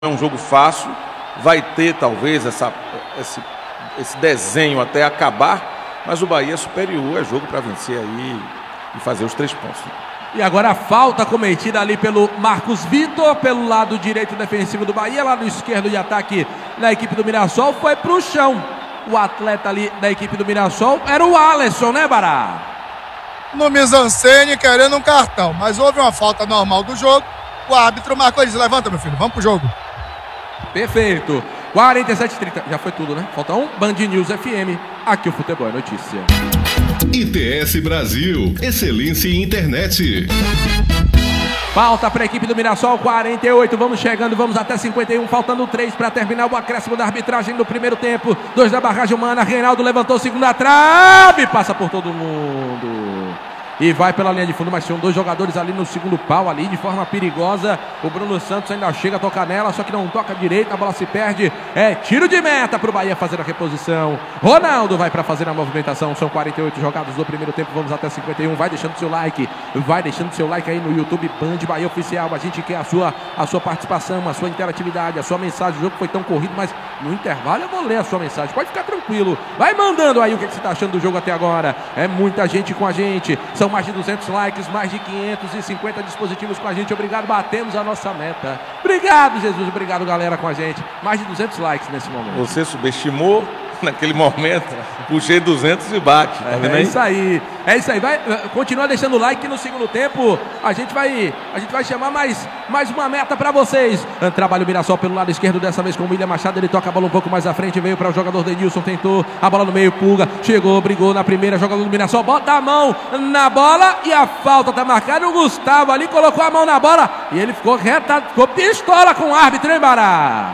é um jogo fácil, vai ter talvez esse desenho até acabar, mas o Bahia é superior, é jogo para vencer aí e fazer os 3 pontos. E agora a falta cometida ali pelo Marcos Vitor, pelo lado direito defensivo do Bahia, lado esquerdo de ataque da equipe do Mirassol, foi para o chão. O atleta ali da equipe do Mirassol era o Alisson, né, Bará? No mise-en-scène querendo um cartão, mas houve uma falta normal do jogo, o árbitro marcou e disse: levanta, meu filho, vamos pro jogo. Perfeito. 47-30. Já foi tudo, né? Falta um. Band News FM. Aqui o Futebol é Notícia. ITS Brasil. Excelência em internet. Falta para a equipe do Mirassol. 48. Vamos chegando. Vamos até 51. Faltando 3 para terminar o acréscimo da arbitragem do primeiro tempo. 2 da barragem humana. Reinaldo levantou segunda trave. Passa por todo mundo. E vai pela linha de fundo, mas tinham 2 jogadores ali no segundo pau, ali de forma perigosa. O Bruno Santos ainda chega a tocar nela, só que não toca direito, a bola se perde. É tiro de meta para o Bahia fazer a reposição. Ronaldo vai para fazer a movimentação. São 48 jogados do primeiro tempo, vamos até 51. Vai deixando seu like, aí no YouTube Band Bahia Oficial. A gente quer a sua participação, a sua interatividade, a sua mensagem. O jogo foi tão corrido, mas no intervalo eu vou ler a sua mensagem. Pode ficar tranquilo. Vai mandando aí o que você está achando do jogo até agora. É muita gente com a gente. São mais de 200 likes, mais de 550 dispositivos com a gente. Obrigado, batemos a nossa meta. Obrigado, Jesus, obrigado, galera, com a gente. Mais de 200 likes nesse momento. Você subestimou naquele momento, puxei 200 e bate. Tá vendo aí? Isso aí. É isso aí. Vai, continua deixando o like no segundo tempo. A gente vai chamar mais uma meta para vocês. Trabalha o Mirassol pelo lado esquerdo, dessa vez com o William Machado. Ele toca a bola um pouco mais à frente, veio para o jogador Denilson, tentou a bola no meio, Pulga, chegou, brigou na primeira, jogador do Mirassol, bota a mão na bola e a falta tá marcada. O Gustavo ali colocou a mão na bola e ele ficou retado, ficou pistola com o árbitro, hein, Bará?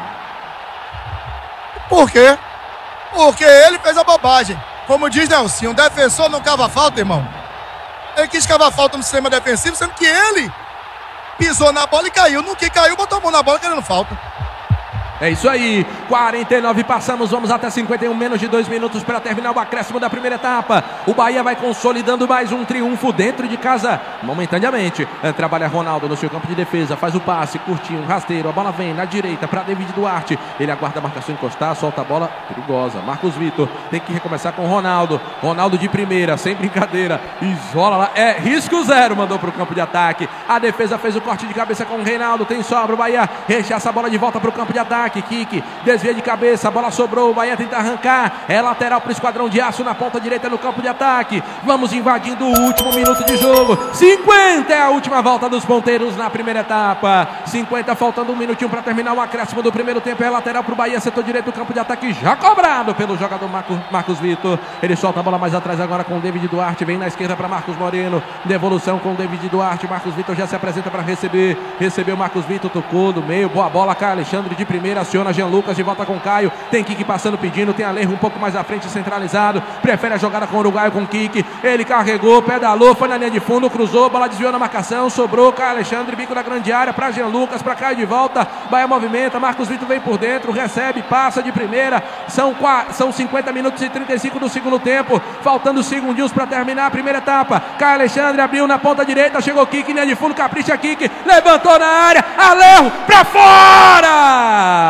Por quê? Porque ele fez a bobagem. Como diz Nelson, um defensor não cava falta, irmão. Ele quis cavar falta no sistema defensivo, sendo que ele pisou na bola e caiu. No que caiu, botou a mão na bola querendo falta. É isso aí, 49 passamos, vamos até 51, menos de 2 minutos para terminar o acréscimo da primeira etapa. O Bahia vai consolidando mais um triunfo dentro de casa, momentaneamente. Trabalha Ronaldo no seu campo de defesa, faz o passe, curtinho, rasteiro, a bola vem na direita para David Duarte. Ele aguarda a marcação encostar, solta a bola, perigosa. Marcos Vitor tem que recomeçar com Ronaldo. Ronaldo de primeira, sem brincadeira, isola lá, é risco zero, mandou para o campo de ataque. A defesa fez o corte de cabeça com o Reinaldo, tem sobra, o Bahia rechaça a bola de volta para o campo de ataque. Kiki desvia de cabeça, a bola sobrou, o Bahia tenta arrancar, é lateral para o Esquadrão de Aço na ponta direita no campo de ataque. Vamos invadindo o último minuto de jogo. 50 é a última volta dos ponteiros na primeira etapa. 50 faltando 1 minutinho para terminar o acréscimo do primeiro tempo. É lateral para o Bahia, setor direito do campo de ataque, já cobrado pelo jogador Marcos Vitor. Ele solta a bola mais atrás agora com o David Duarte, vem na esquerda para Marcos Moreno, devolução com o David Duarte. Marcos Vitor já se apresenta para receber, recebeu Marcos Vitor, tocou no meio, boa bola, Caio Alexandre de primeira, aciona Jean Lucas, de volta com Caio, tem Kiki passando pedindo, tem Alejo um pouco mais à frente, centralizado, prefere a jogada com o Uruguaio, com Kiki, ele carregou, pedalou, foi na linha de fundo, cruzou, bola desviou na marcação, sobrou, Caio Alexandre, bico da grande área, para Jean Lucas, para Caio de volta, Bahia movimenta, Marcos Vitor vem por dentro, recebe, passa de primeira, são 50 minutos e 35 do segundo tempo, faltando segundinhos para terminar a primeira etapa. Caio Alexandre abriu na ponta direita, chegou Kiki, linha de fundo, capricha Kiki, levantou na área, Alejo, para fora!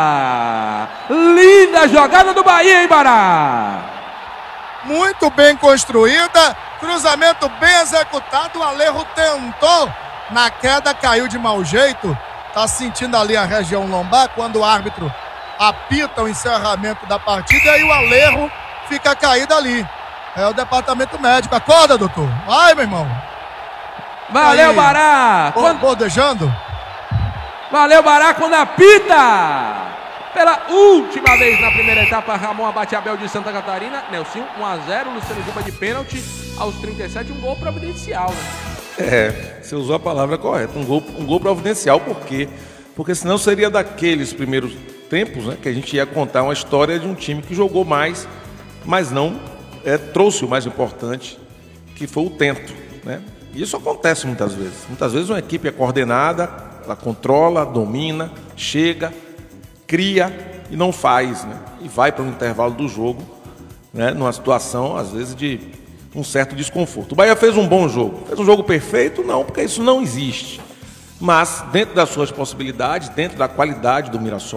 Linda jogada do Bahia, hein, Bará? Muito bem construída, cruzamento bem executado, o Alejo tentou, na queda caiu de mau jeito, tá sentindo ali a região lombar, quando o árbitro apita o encerramento da partida, e aí o Alejo fica caído ali. É o departamento médico, acorda, doutor, vai, meu irmão. Valeu, aí, Bará! Bordejando? Valeu, Bará, quando apita! Pela última vez na primeira etapa, Ramon abate Abel de Santa Catarina. Nelson, 1-0, Luciano Juba de pênalti. Aos 37, um gol providencial, né? Você usou a palavra correta, um gol providencial. Por quê? Porque senão seria daqueles primeiros tempos, né, que a gente ia contar uma história de um time que jogou mais, mas não trouxe o mais importante, que foi o tento, né? E isso acontece muitas vezes. Muitas vezes uma equipe é coordenada, ela controla, domina, chega, cria e não faz, né? E vai para o intervalo do jogo, né? Numa situação, às vezes, de um certo desconforto. O Bahia fez um bom jogo. Fez um jogo perfeito? Não, porque isso não existe. Mas, dentro das suas possibilidades, dentro da qualidade do Mirassol,